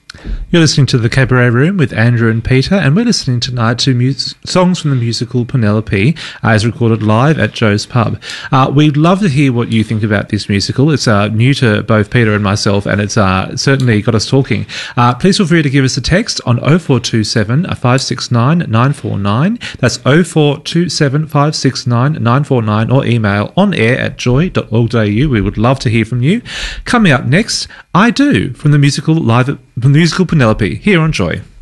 You're listening to The Cabaret Room with Andrew and Peter, and we're listening tonight to songs from the musical Penelope, as recorded live at Joe's Pub. We'd love to hear what you think about this musical. It's new to both Peter and myself, and it's certainly got us talking. Please feel free to give us a text on 0427 569 949. That's 0427 569 949, or email onair@joy.org.au. We would love to hear from you. Coming up next, I Do, from the musical Penelope, here on Joy.